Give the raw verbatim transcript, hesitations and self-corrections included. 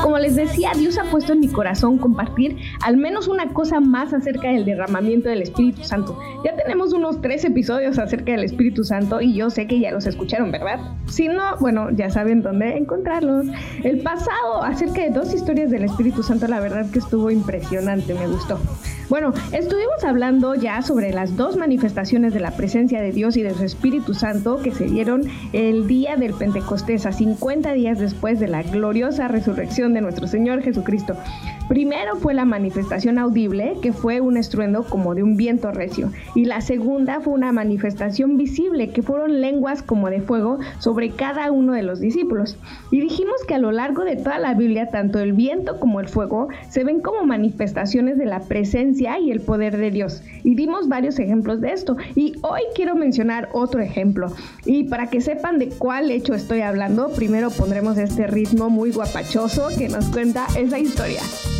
Como les decía, Dios ha puesto en mi corazón compartir al menos una cosa más acerca del derramamiento del Espíritu Santo. Ya tenemos unos tres episodios acerca del Espíritu Santo y yo sé que ya los escucharon, ¿verdad? Si no, bueno, ya saben dónde encontrarlos. El pasado acerca de dos historias del Espíritu Santo, la verdad que estuvo impresionante, me gustó. Bueno, estuvimos hablando ya sobre las dos manifestaciones de la presencia de Dios y de su Espíritu Santo que se dieron el día del Pentecostés, a cincuenta días después de la gloriosa resurrección de nuestro Señor Jesucristo. Primero fue la manifestación audible, que fue un estruendo como de un viento recio, y la segunda fue una manifestación visible, que fueron lenguas como de fuego sobre cada uno de los discípulos. Y dijimos que a lo largo de toda la Biblia, tanto el viento como el fuego se ven como manifestaciones de la presencia y el poder de Dios. Y dimos varios ejemplos de esto, y hoy quiero mencionar otro ejemplo. Y para que sepan de cuál hecho estoy hablando, primero pondremos este ritmo muy guapachoso que nos cuenta esa historia.